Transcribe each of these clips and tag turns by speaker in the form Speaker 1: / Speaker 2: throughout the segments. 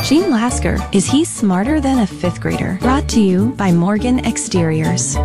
Speaker 1: Gene Lasker, is he smarter than a fifth grader? Brought to you by Morgan Exteriors.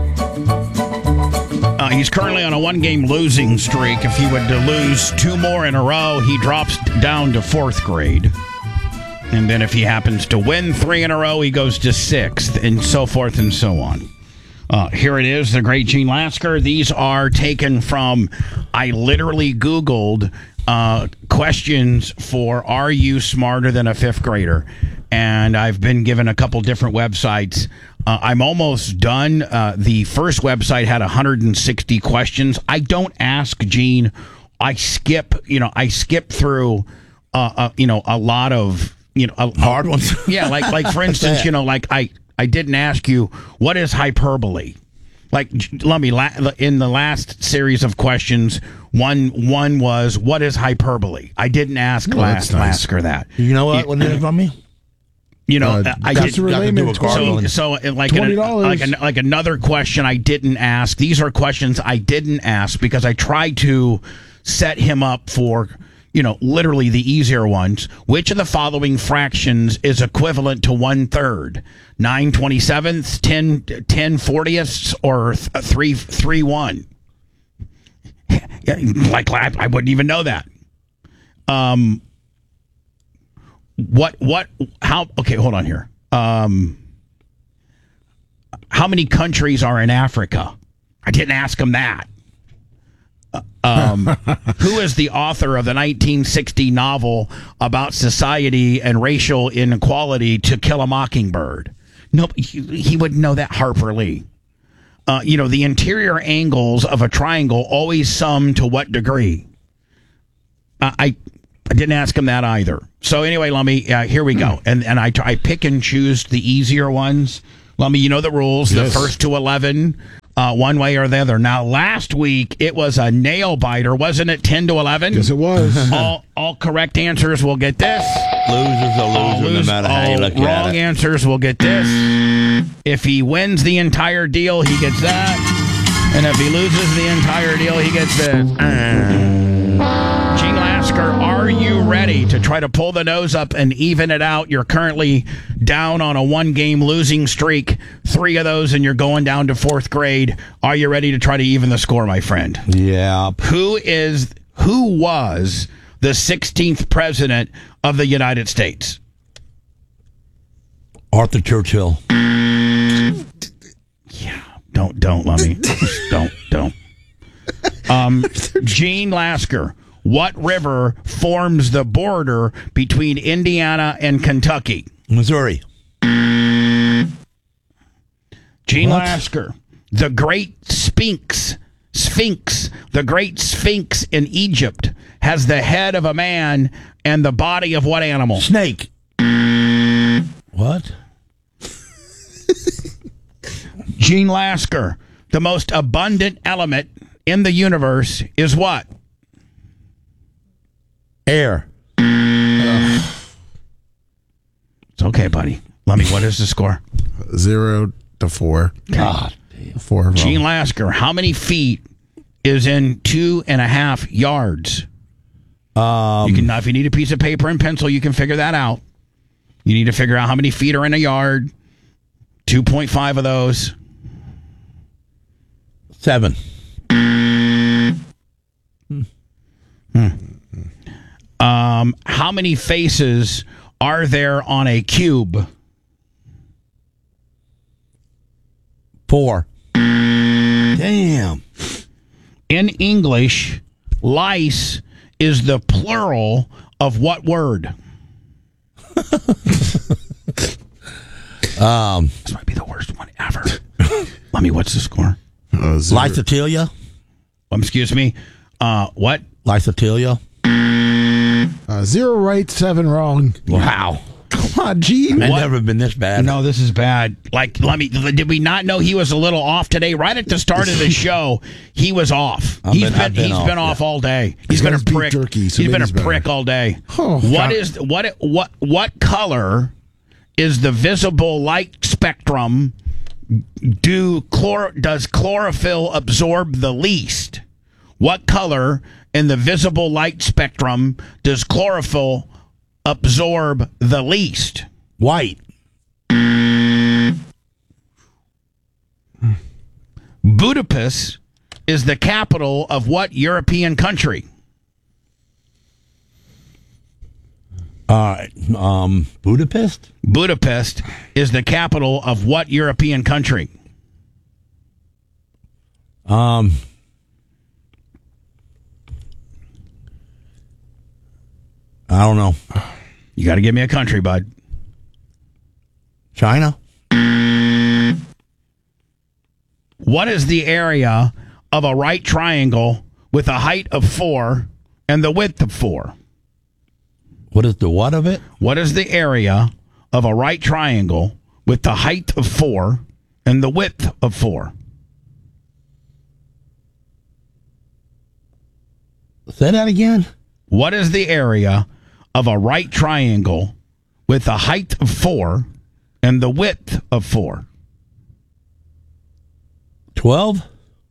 Speaker 2: He's currently on a one-game losing streak. If he were to lose 2 more in a row, he drops down to 4th grade. And then if he happens to win 3 in a row, he goes to 6th, and so forth and so on. Here it is, the great Gene Lasker. These are taken from, I literally Googled questions for Are You Smarter Than a Fifth Grader? And I've been given a couple different websites. I'm almost done. The first website had 160 questions. I don't ask Gene. I skip through, a lot of,
Speaker 3: hard ones.
Speaker 2: Yeah. Like for instance, I didn't ask you, what is hyperbole? Like, let me, in the last series of questions, one was, what is hyperbole? I didn't ask Lasker that.
Speaker 3: You know what? What did it from me?
Speaker 2: I didn't. So like
Speaker 4: $20.
Speaker 2: Like another question I didn't ask. These are questions I didn't ask because I tried to set him up for, literally the easier ones. Which of the following fractions is equivalent to 1/3? 9/27, 10/40, or 3/1? Like I wouldn't even know that. Okay, hold on here. How many countries are in Africa? I didn't ask him that. Who is the author of the 1960 novel about society and racial inequality, To Kill a Mockingbird? No, he wouldn't know that. Harper Lee. The interior angles of a triangle always sum to what degree? I didn't ask him that either. So anyway, Lummy, here we go. And I pick and choose the easier ones. Lummy, you know the rules. Yes. The first to 11, one way or the other. Now, last week, it was a nail biter. Wasn't it 10 to 11?
Speaker 4: Yes, it was.
Speaker 2: All correct answers will get this.
Speaker 3: Losers are losers no matter how you look at it.
Speaker 2: Wrong answers will get this. If he wins the entire deal, he gets that. And if he loses the entire deal, he gets this. Gene Lasker, are you ready to try to pull the nose up and even it out? You're currently down on a one-game losing streak. 3 of those, and you're going down to 4th grade. Are you ready to try to even the score, my friend?
Speaker 3: Yeah.
Speaker 2: Who was the 16th president of the United States?
Speaker 3: Arthur Churchill.
Speaker 2: Yeah. Don't let me. Don't. Gene Lasker, what river forms the border between Indiana and Kentucky?
Speaker 3: Missouri.
Speaker 2: Gene Lasker, the great Sphinx, the great Sphinx in Egypt has the head of a man and the body of what animal?
Speaker 3: Snake. What?
Speaker 2: Gene Lasker, the most abundant element in the universe is what?
Speaker 3: Air.
Speaker 2: It's okay, buddy. Let me. What is the score?
Speaker 4: 0 to 4.
Speaker 3: God.
Speaker 4: 4.
Speaker 2: Gene Lasker, how many feet is in 2.5 yards? You can, if you need a piece of paper and pencil, you can figure that out. You need to figure out how many feet are in a yard. 2.5 of those.
Speaker 3: 7.
Speaker 2: How many faces are there on a cube?
Speaker 3: 4. Damn.
Speaker 2: In English, lice is the plural of what word? This might be the worst one ever. Let me, what's the score?
Speaker 3: Lysatilia.
Speaker 2: Excuse me. What?
Speaker 3: Lysatilia.
Speaker 4: 0 right, 7 wrong.
Speaker 3: Wow.
Speaker 4: Come on, Gene.
Speaker 3: I've never been this bad.
Speaker 2: No, this is bad. Did we not know he was a little off today? Right at the start of the show, he was off. He's been off all day. He's been a prick.
Speaker 4: Jerky, so
Speaker 2: he's been a prick all day.
Speaker 4: Oh,
Speaker 2: what color is the visible light spectrum? Does chlorophyll absorb the least? What color in the visible light spectrum does chlorophyll absorb the least?
Speaker 3: White.
Speaker 2: Budapest is the capital of what European country?
Speaker 3: Budapest?
Speaker 2: Budapest is the capital of what European country?
Speaker 3: I don't know.
Speaker 2: You got to give me a country, bud.
Speaker 3: China?
Speaker 2: What is the area of a right triangle with a height of 4 and the width of 4?
Speaker 3: What is the what of it?
Speaker 2: What is the area of a right triangle with the height of 4 and the width of 4?
Speaker 3: Say that again.
Speaker 2: What is the area of a right triangle with a height of 4 and the width of 4?
Speaker 3: 12?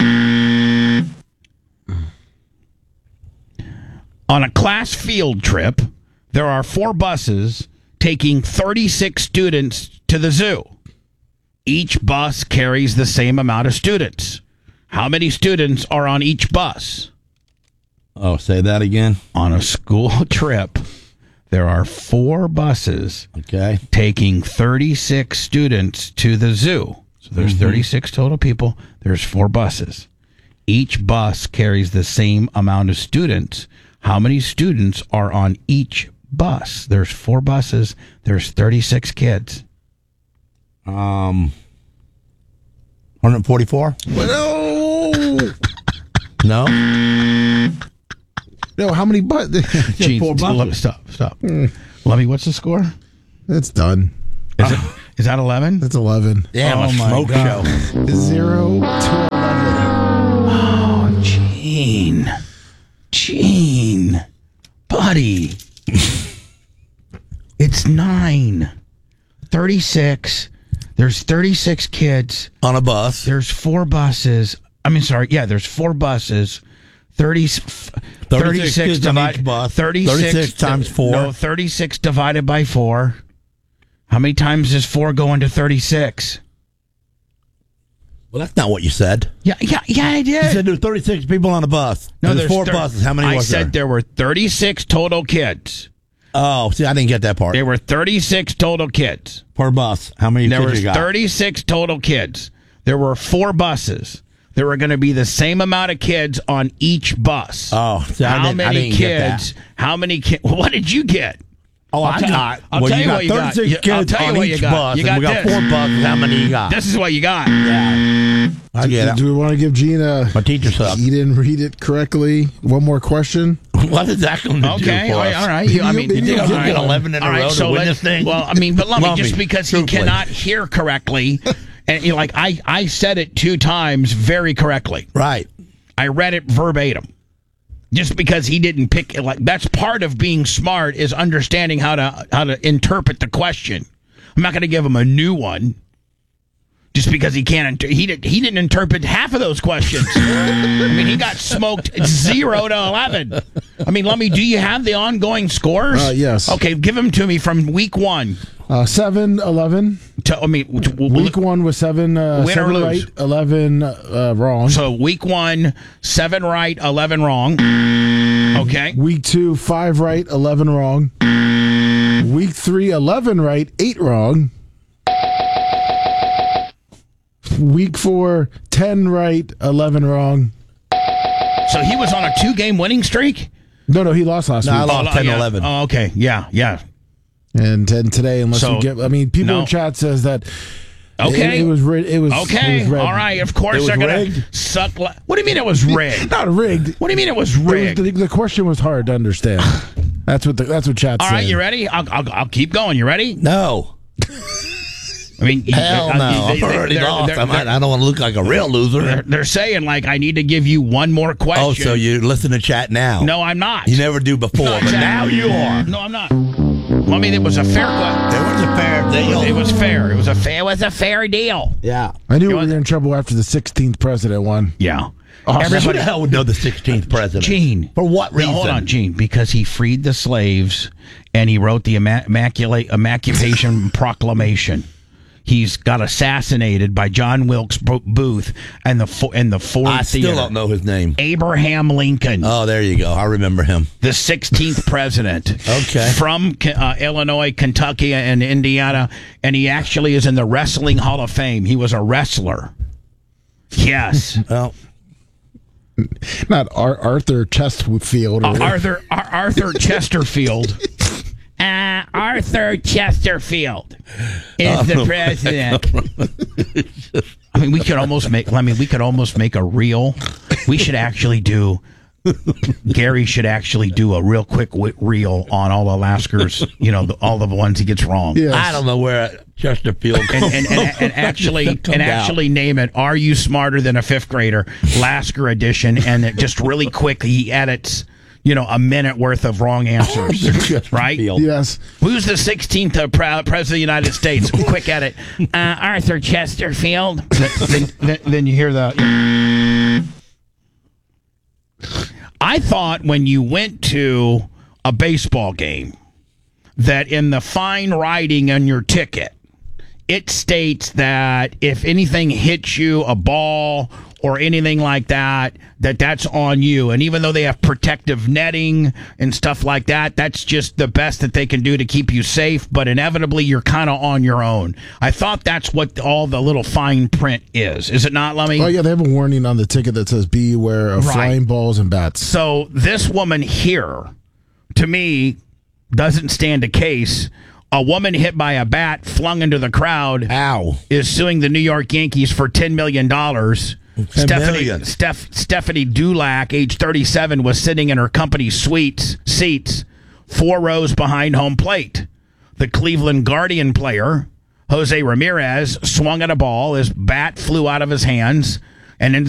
Speaker 2: On a class field trip, there are 4 buses taking 36 students to the zoo. Each bus carries the same amount of students. How many students are on each bus?
Speaker 3: Oh, say that again.
Speaker 2: On a school trip, there are 4 buses
Speaker 3: Okay.
Speaker 2: taking 36 students to the zoo. So there's 36 total people. There's 4 buses. Each bus carries the same amount of students. How many students are on each bus? There's 4 buses. There's 36 kids.
Speaker 3: 144?
Speaker 4: No.
Speaker 3: No?
Speaker 4: No, how many
Speaker 2: Gene,
Speaker 3: 4 buses.
Speaker 2: stop. Lummy, what's the score?
Speaker 4: It's done.
Speaker 2: Is that 11?
Speaker 4: That's 11.
Speaker 3: Damn,
Speaker 2: Oh
Speaker 3: a
Speaker 2: my
Speaker 3: smoke
Speaker 2: God.
Speaker 3: show.
Speaker 4: 0 to 11.
Speaker 2: Gene, buddy. It's 9. 36. There's 36 kids.
Speaker 3: On a bus.
Speaker 2: There's 4 buses. There's 4 buses. 36
Speaker 3: kids on each bus. 36 times 4.
Speaker 2: No, 36 divided by 4. How many times does 4 go into 36?
Speaker 3: Well, that's not what you said.
Speaker 2: Yeah, I did.
Speaker 3: You said there were 36 people on a bus.
Speaker 2: No,
Speaker 3: there's 4 buses. How many
Speaker 2: I
Speaker 3: was there?
Speaker 2: said there were 36 total kids.
Speaker 3: Oh, see, I didn't get that part.
Speaker 2: There were 36 total kids.
Speaker 3: Per bus. How many
Speaker 2: There
Speaker 3: kids
Speaker 2: was
Speaker 3: you got?
Speaker 2: 36 total kids. There were 4 buses. There were going to be the same amount of kids on each bus.
Speaker 3: Oh, see, I
Speaker 2: how
Speaker 3: didn't
Speaker 2: many
Speaker 3: get
Speaker 2: kids? How many kids? What did you get?
Speaker 3: Oh,
Speaker 2: I'll tell- I'll
Speaker 3: well,
Speaker 2: tell
Speaker 3: you
Speaker 2: you
Speaker 3: got
Speaker 2: what you got.
Speaker 3: 36
Speaker 2: I'll
Speaker 3: kids
Speaker 2: tell you
Speaker 3: on
Speaker 2: what
Speaker 3: each
Speaker 2: you got.
Speaker 3: bus,
Speaker 2: You
Speaker 3: and we
Speaker 2: got
Speaker 3: got
Speaker 2: this.
Speaker 3: 4 buses. How many you got?
Speaker 2: This is what you got.
Speaker 3: Yeah, I get it.
Speaker 4: Do we want to give Gene
Speaker 3: My teacher sucks.
Speaker 4: he didn't read it correctly? One more question?
Speaker 3: What is that going to do
Speaker 2: Okay,
Speaker 3: for
Speaker 2: all
Speaker 3: us?
Speaker 2: right.
Speaker 4: You think
Speaker 3: I'll
Speaker 2: all
Speaker 3: get 11 in a
Speaker 2: all
Speaker 3: row to
Speaker 2: so
Speaker 3: win
Speaker 2: let's-
Speaker 3: this thing?
Speaker 2: Well, but let me,
Speaker 3: Lummy,
Speaker 2: just because he
Speaker 3: truthfully.
Speaker 2: cannot hear correctly, and I said it 2 times very correctly.
Speaker 3: Right.
Speaker 2: I read it verbatim. Just because he didn't pick it, that's part of being smart is understanding how to interpret the question. I'm not going to give him a new one just because he can't. He didn't interpret half of those questions. He got smoked 0 to 11. Lummy, do you have the ongoing scores?
Speaker 4: Yes.
Speaker 2: Okay, give them to me from week 1.
Speaker 4: 7, 11. Week 1 was 7,
Speaker 2: Win or
Speaker 4: 7
Speaker 2: lose?
Speaker 4: right, 11 wrong.
Speaker 2: So week 1, 7 right, 11 wrong. Okay.
Speaker 4: Week 2, 5 right, 11 wrong. Week 3, 11 right, 8 wrong. Week 4, 10 right, 11 wrong.
Speaker 2: So he was on a 2-game winning streak?
Speaker 4: No, he lost last
Speaker 3: No, I
Speaker 4: week.
Speaker 3: lost 10,
Speaker 2: yeah.
Speaker 3: 11.
Speaker 2: Oh, okay. Yeah.
Speaker 4: And today, unless
Speaker 2: So,
Speaker 4: we get, people
Speaker 2: no.
Speaker 4: in chat says that
Speaker 2: Okay.
Speaker 4: it was rigged. It was
Speaker 2: Okay.
Speaker 4: rigged.
Speaker 2: All right. Of course
Speaker 3: It was
Speaker 2: they're going
Speaker 3: rigged?
Speaker 2: to suck. What do you mean it was rigged?
Speaker 4: Not rigged.
Speaker 2: What do you mean it was
Speaker 4: It was-
Speaker 2: rigged?
Speaker 4: the question was hard to understand. That's what chat's
Speaker 2: All
Speaker 4: saying.
Speaker 2: right. You ready? I'll keep going. You ready?
Speaker 3: No. Hell no. I'm already lost. I don't want to look like a real loser.
Speaker 2: They're saying, I need to give you one more question.
Speaker 3: Oh, so you listen to chat now?
Speaker 2: No, I'm not.
Speaker 3: You never do before,
Speaker 2: No,
Speaker 3: but
Speaker 2: exactly.
Speaker 3: now you are.
Speaker 2: No, I'm not. It was a fair question.
Speaker 3: There was a fair deal.
Speaker 2: It was fair. It was a fair deal.
Speaker 3: Yeah.
Speaker 4: I knew we were in trouble after the 16th president won.
Speaker 2: Yeah.
Speaker 3: Who the hell would know the 16th president?
Speaker 2: Gene.
Speaker 3: For what reason?
Speaker 2: Hold on, Gene. Because he freed the slaves and he wrote the Emancipation Proclamation. He's got assassinated by John Wilkes Booth and the Ford
Speaker 3: I still
Speaker 2: Theater.
Speaker 3: don't know his name.
Speaker 2: Abraham Lincoln.
Speaker 3: Oh, there you go. I remember him.
Speaker 2: The 16th president.
Speaker 3: Okay.
Speaker 2: From Illinois, Kentucky, and Indiana. And he actually is in the Wrestling Hall of Fame. He was a wrestler. Yes.
Speaker 3: Well,
Speaker 4: Not Arthur Chesterfield.
Speaker 2: Arthur Chesterfield. Arthur Chesterfield is the president. I mean, we could almost make a reel. We should actually do. Gary should actually do a real quick reel on all the Laskers. You know, all the ones he gets wrong.
Speaker 4: Yes.
Speaker 3: I don't know where Chesterfield
Speaker 2: and actually name it. Are you smarter than a fifth grader? Lasker edition, and it just really quick he edits. You know, a minute worth of wrong answers, right?
Speaker 4: Yes.
Speaker 2: Who's the 16th president of the United States? Quick edit. Arthur Chesterfield. Then you hear the. I thought when you went to a baseball game that in the fine writing on your ticket, it states that if anything hits you, a ball or anything like that, that's on you. And even though they have protective netting and stuff like that, that's just the best that they can do to keep you safe. But inevitably, you're kind of on your own. I thought that's what all the little fine print is. Is it not, Lummy?
Speaker 4: Oh, yeah, they have a warning on the ticket that says beware of flying balls and bats.
Speaker 2: So this woman here, to me, doesn't stand a case. A woman hit by a bat flung into the crowd is suing the New York Yankees for $10 million. Stephanie Dulac, age 37, was sitting in her company's seats 4 rows behind home plate. The Cleveland Guardian player, Jose Ramirez, swung at a ball. His bat flew out of his hands and into